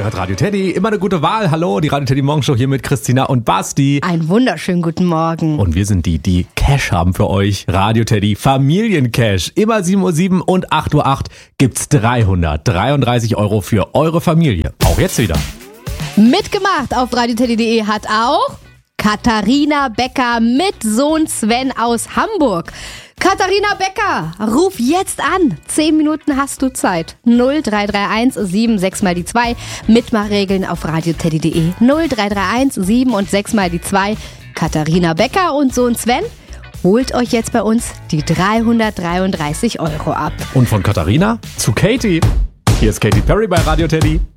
hört Radio Teddy. Immer eine gute Wahl. Hallo, die Radio Teddy Morgenshow hier mit Christina und Basti. Einen wunderschönen guten Morgen. Und wir sind die Cash haben für euch. Radio Teddy Familiencash. Immer 7:07 Uhr und 8:08 Uhr gibt's 333 € für eure Familie. Auch jetzt wieder. Mitgemacht auf radioteddy.de hat auch Katharina Becker mit Sohn Sven aus Hamburg. Katharina Becker, ruf jetzt an. 10 Minuten hast du Zeit. 0331 7 6 mal die 2. Mitmachregeln auf radioteddy.de. 0331 7 und 6 mal die 2. Katharina Becker und Sohn Sven, holt euch jetzt bei uns die 333 € ab. Und von Katharina zu Katy. Hier ist Katy Perry bei Radio Teddy.